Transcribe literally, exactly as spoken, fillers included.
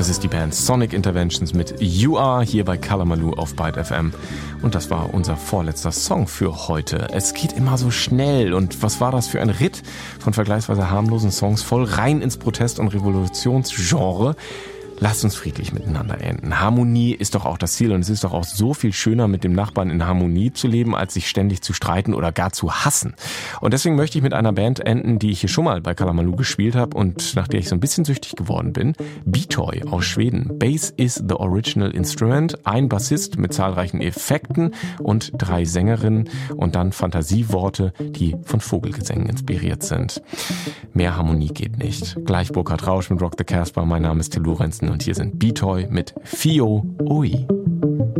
Das ist die Band Sonic Interventions mit You Are hier bei Kalamaloo auf Byte F M. Und das war unser vorletzter Song für heute. Es geht immer so schnell. Und was war das für ein Ritt von vergleichsweise harmlosen Songs voll rein ins Protest- und Revolutionsgenre? Lasst uns friedlich miteinander enden. Harmonie ist doch auch das Ziel und es ist doch auch so viel schöner, mit dem Nachbarn in Harmonie zu leben, als sich ständig zu streiten oder gar zu hassen. Und deswegen möchte ich mit einer Band enden, die ich hier schon mal bei Kalamaloo gespielt habe und nach der ich so ein bisschen süchtig geworden bin. B-Toy aus Schweden. Bass is the original instrument. Ein Bassist mit zahlreichen Effekten und drei Sängerinnen und dann Fantasieworte, die von Vogelgesängen inspiriert sind. Mehr Harmonie geht nicht. Gleich Burkhard Rausch mit Rock the Casbah. Mein Name ist Till Lorenzen. Und hier sind B-Toy mit Fio Oi.